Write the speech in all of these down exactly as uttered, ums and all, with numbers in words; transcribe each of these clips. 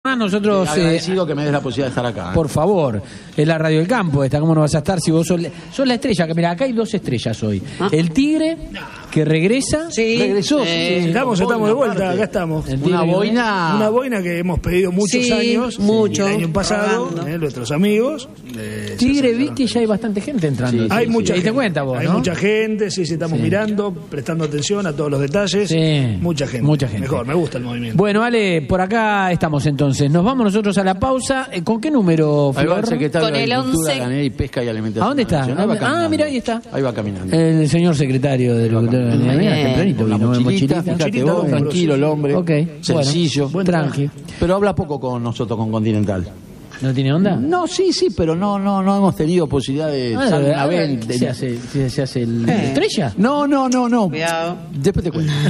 Ah, nosotros... Eh, agradecido eh, que me des la posibilidad de estar acá. ¿eh? Por favor, es la Radio del Campo esta, ¿cómo no vas a estar si vos sos, sos la estrella? Que mira, acá hay dos estrellas hoy. ¿Ah? El Tigre, que regresa. Sí. Regresó. Eh, sí. Estamos, estamos de vuelta, parte. Acá estamos. Una boina... Una boina que hemos pedido muchos sí, años. Mucho. El año pasado, eh, nuestros amigos. Eh, Tigre, viste, ya hay bastante gente entrando. Sí, hay sí, mucha sí. gente. ¿Te cuenta vos, Hay no? mucha gente, sí, sí, estamos sí. mirando, prestando atención a todos los detalles. Sí. Mucha gente. Mucha gente. Mejor, me gusta el movimiento. Bueno, Ale, por acá estamos entonces. Nos vamos nosotros a la pausa. ¿Con qué número, Ahí va el Flor? secretario Con de el Agricultura, once. Ganadería y Pesca y Alimentación. ¿A dónde está? Ahí va Ah, mira, ahí está. Ahí va caminando. El señor secretario de la tempranito Con la vino, mochilita, mochilita. fíjate vos, Mochilita, tranquilo el hombre, Ok, sencillo, bueno, tranqui. pero habla poco con nosotros, con Continental. ¿No tiene onda? No, sí, sí, pero no, no, no hemos tenido posibilidad de Ah, salir una a vez. ver, de- ¿se hace, se, se hace el Eh. estrella? No, no, no, no. Cuidado. Después te cuento.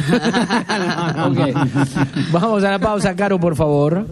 Ok. Vamos a la pausa, Caro, por favor.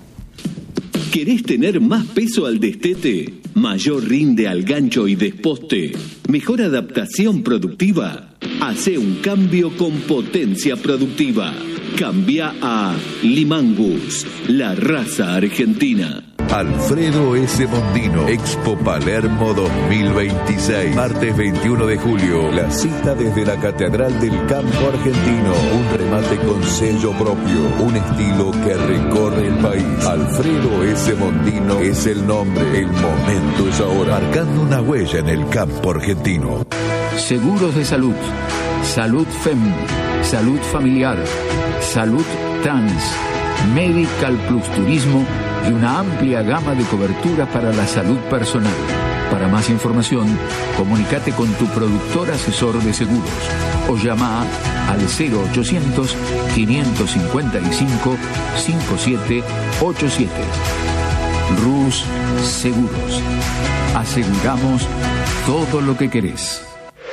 ¿Querés tener más peso al destete? ¿Mayor rinde al gancho y desposte? ¿Mejor adaptación productiva? Hace un cambio con potencia productiva. Cambia a Limangus, la raza argentina. Alfredo S. Mondino, Expo Palermo dos mil veintiséis, martes veintiuno de julio, la cita desde la Catedral del Campo Argentino, un remate con sello propio, un estilo que recorre el país. Alfredo S. Mondino es el nombre, el momento es ahora, marcando una huella en el campo argentino. Seguros de salud, salud F E M, salud familiar, salud trans, Medical Plus Turismo y una amplia gama de coberturas para la salud personal. Para más información, comunícate con tu productor asesor de seguros o llama al cero ochocientos, quinientos cincuenta y cinco, cincuenta y siete ochenta y siete. Rus Seguros. Aseguramos todo lo que querés.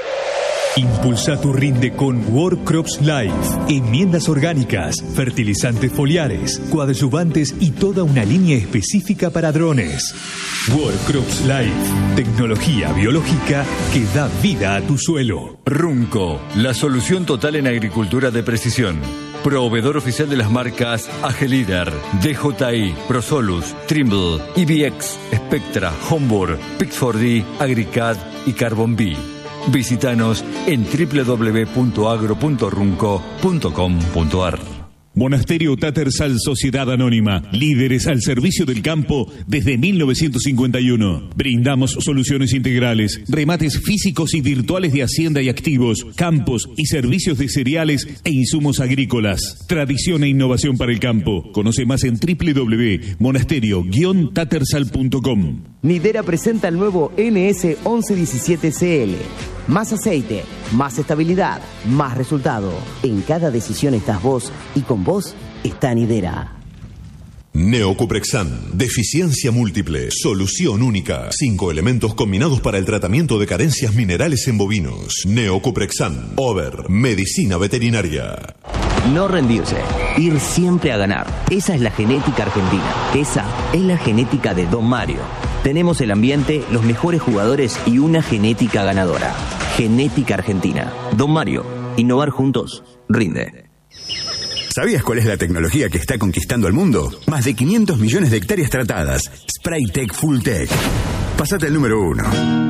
Impulsa tu rinde con World Crops Life. Enmiendas orgánicas, fertilizantes foliares, coadyuvantes y toda una línea específica para drones. World Crops Life. Tecnología biológica que da vida a tu suelo. Runco, la solución total en agricultura de precisión. Proveedor oficial de las marcas Agelider, D J I, Prosolus, Trimble, I B X, Spectra, Homburg, Pix cuatro D, Agricad y Carbon B. Visítanos en doble u doble u doble u punto agro punto runco punto com punto a r. Monasterio Tattersall Sociedad Anónima, líderes al servicio del campo desde mil novecientos cincuenta y uno. Brindamos soluciones integrales, remates físicos y virtuales de hacienda y activos, campos y servicios de cereales e insumos agrícolas. Tradición e innovación para el campo. Conoce más en doble u doble u doble u punto monasterio guion tattersall punto com. Nidera presenta el nuevo N S once diecisiete C L. Más aceite, más estabilidad, más resultado. En cada decisión estás vos y con vos está Nidera. Neocuprexan, deficiencia múltiple, solución única. Cinco elementos combinados para el tratamiento de carencias minerales en bovinos. Neocuprexan, Over, medicina veterinaria. No rendirse, ir siempre a ganar. Esa es la genética argentina. Esa es la genética de Don Mario. Tenemos el ambiente, los mejores jugadores y una genética ganadora. Genética Argentina. Don Mario, innovar juntos, rinde. ¿Sabías cuál es la tecnología que está conquistando el mundo? Más de quinientos millones de hectáreas tratadas. Spraytec Fulltech. Pasate el número uno.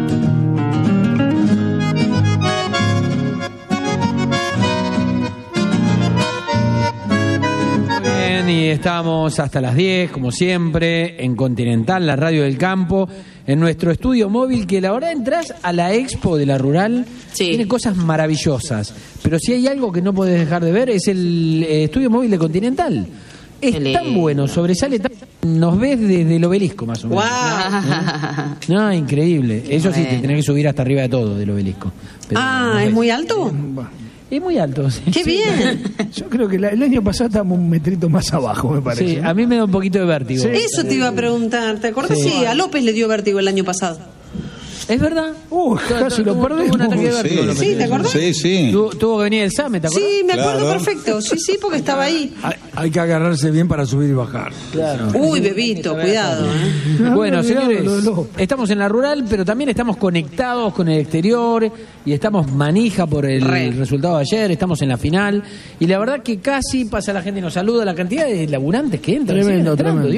Y estamos hasta las diez, como siempre, en Continental, la radio del campo, en nuestro estudio móvil, que la verdad entras a la expo de la rural, sí. Tiene cosas maravillosas, pero si hay algo que no podés dejar de ver es el eh, estudio móvil de Continental. Es Ele... tan bueno, sobresale tan... Nos ves desde el obelisco, más o menos. Wow. No, no, increíble. Eso sí, te tenés que subir hasta arriba de todo del obelisco. Pero ah, ¿es muy alto? Es muy alto. Sí. ¡Qué bien! Yo creo que la, el año pasado estábamos un metrito más abajo, me parece. Sí, a mí me da un poquito de vértigo. Sí. Eso te iba a preguntar. ¿Te acordás? Sí. sí, a López le dio vértigo el año pasado. ¿Es verdad? Uh, casi lo perdimos. Un ataque de vértigo, sí, sí, ¿te acordás? Sí, sí. Tu, tuvo que venir el SAME, ¿te acordás? Sí, me acuerdo claro. perfecto. Sí, sí, porque estaba ahí. Hay, hay que agarrarse bien para subir y bajar. Claro. Uy, bebito, cuidado. ¿eh? Bueno, señores, estamos en la rural, pero también estamos conectados con el exterior y estamos manija por el Re. resultado de ayer, estamos en la final y la verdad que casi pasa la gente y nos saluda, la cantidad de laburantes que entran. Tremendo, tremendo.